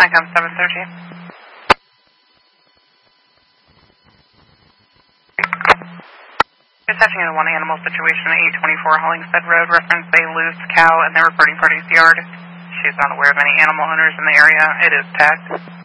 ICOM 713. Attaching to one animal situation at 824 Hollingshead Road, reference a loose cow in the reporting party's yard. She is not aware of any animal owners in the area. It is tagged.